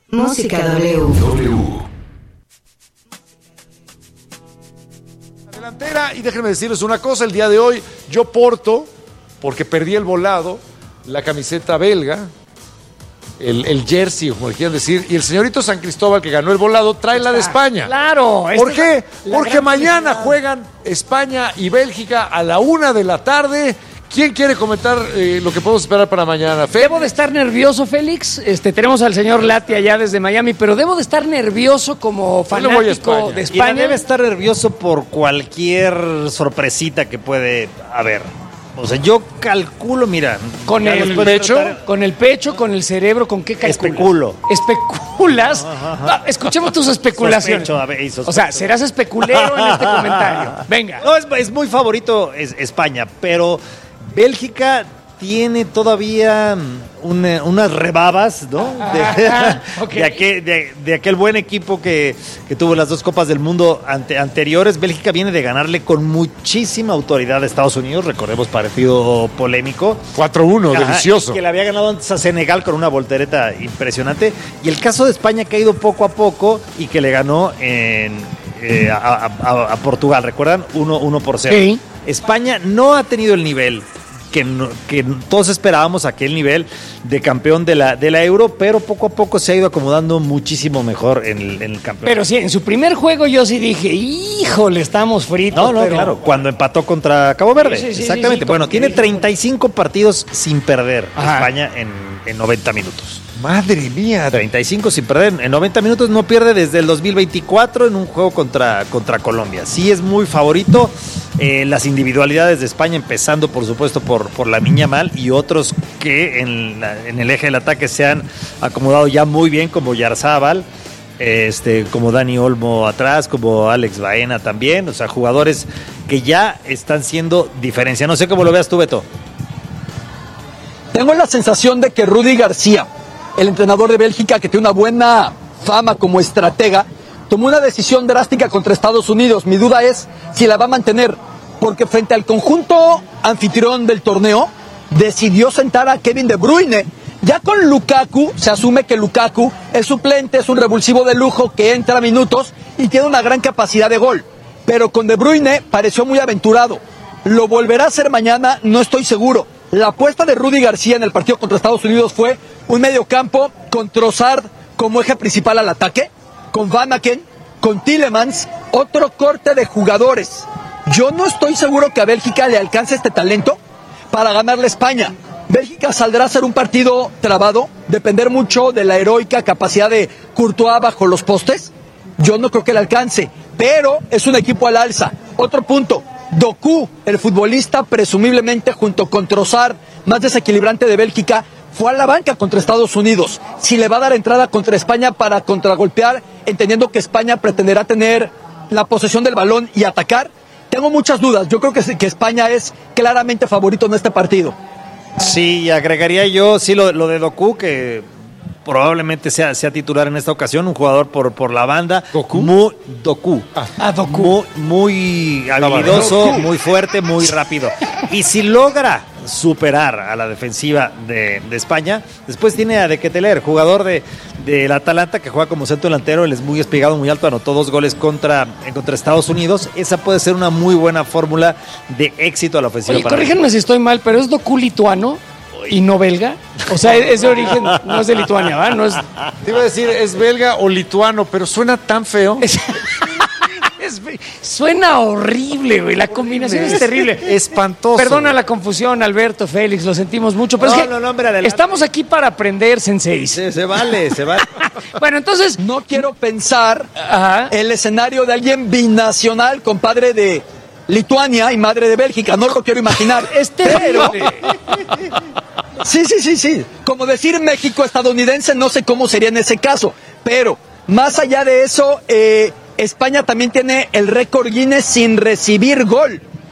Música W. Delantera, y déjenme decirles una cosa, el día de hoy yo porto, porque perdí el volado, la camiseta belga, el jersey, como le quieran decir, y el señorito San Cristóbal, que ganó el volado, trae la de España. Claro. ¿Por qué? Porque mañana juegan España y Bélgica a la 1 de la tarde. ¿Quién quiere comentar lo que podemos esperar para mañana? Debo de estar nervioso, Félix. Tenemos al señor Lati allá desde Miami, pero debo de estar nervioso como fanático de España. Y debe estar nervioso por cualquier sorpresita que puede haber. O sea, yo calculo, mira, con el pecho, con el cerebro, ¿con qué calculas? Especulo. ¿Especulas? Ajá. Escuchemos tus especulaciones. Sospecho. O sea, serás especulero en este comentario. Venga. No, es muy favorito España, pero Bélgica tiene todavía unas rebabas, ¿no? De aquel buen equipo que tuvo las 2 Copas del Mundo anteriores. Bélgica viene de ganarle con muchísima autoridad a Estados Unidos, recordemos, partido polémico. 4-1, delicioso. Que le había ganado antes a Senegal con una voltereta impresionante. Y el caso de España, que ha ido poco a poco y que le ganó a Portugal, ¿recuerdan? 1-0. Sí. España no ha tenido el nivel que todos esperábamos, aquel nivel de campeón de la Euro, pero poco a poco se ha ido acomodando muchísimo mejor en el campeonato. Pero sí, en su primer juego yo sí dije, híjole, estamos fritos. No, claro, cuando empató contra Cabo Verde. Sí, exactamente. Bueno, tiene 35 partidos sin perder España en 90 minutos. Madre mía. 35 sin perder. En 90 minutos no pierde desde el 2024 en un juego contra Colombia. Sí es muy favorito. Las individualidades de España, empezando por supuesto por Lamine Yamal y otros que en el eje del ataque se han acomodado ya muy bien, como Yarzábal, como Dani Olmo atrás, como Alex Baena también. O sea, jugadores que ya están siendo diferencia. No sé cómo lo veas tú, Beto. Tengo la sensación de que Rudi García, el entrenador de Bélgica, que tiene una buena fama como estratega, tomó una decisión drástica contra Estados Unidos. Mi duda es si la va a mantener, porque frente al conjunto anfitrión del torneo, decidió sentar a Kevin De Bruyne. Ya con Lukaku, se asume que Lukaku es suplente, es un revulsivo de lujo que entra a minutos y tiene una gran capacidad de gol. Pero con De Bruyne pareció muy aventurado. ¿Lo volverá a hacer mañana? No estoy seguro. La apuesta de Rudi García en el partido contra Estados Unidos fue un mediocampo con Trossard como eje principal al ataque, con Van Aken, con Tielemans, otro corte de jugadores. Yo no estoy seguro que a Bélgica le alcance este talento para ganarle a España. Bélgica saldrá a ser un partido trabado, depender mucho de la heroica capacidad de Courtois bajo los postes. Yo no creo que le alcance, pero es un equipo al alza. Otro punto, Doku, el futbolista presumiblemente junto con Trossard, más desequilibrante de Bélgica, fue a la banca contra Estados Unidos. Si le va a dar entrada contra España para contragolpear, entendiendo que España pretenderá tener la posesión del balón y atacar, tengo muchas dudas. Yo creo que España es claramente favorito en este partido. Sí, agregaría yo, sí, lo de Doku, que probablemente sea titular en esta ocasión, un jugador por la banda. ¿Doku? Doku. Doku. Muy habilidoso, muy fuerte, muy rápido. Y si logra superar a la defensiva de España, después tiene a De Ketelaere, jugador del Atalanta, que juega como centro delantero, él es muy espigado, muy alto, anotó 2 goles contra Estados Unidos. Esa puede ser una muy buena fórmula de éxito a la ofensiva. Oye, corríjanme si estoy mal, pero ¿es Doku lituano y no belga? O sea, es de origen, no es de Lituania, ¿va? No es... Te iba a decir, es belga o lituano, pero suena tan feo. Suena horrible, güey. La combinación es terrible. Espantoso. Perdona la confusión, Alberto, Félix, lo sentimos mucho. Pero hombre, estamos aquí para aprender, senseis. Se vale. Bueno, entonces... No quiero pensar el escenario de alguien binacional, compadre de Lituania y madre de Bélgica. No lo quiero imaginar. Pero... Sí. Como decir México estadounidense, no sé cómo sería en ese caso. Pero, más allá de eso... España también tiene el récord Guinness sin recibir gol.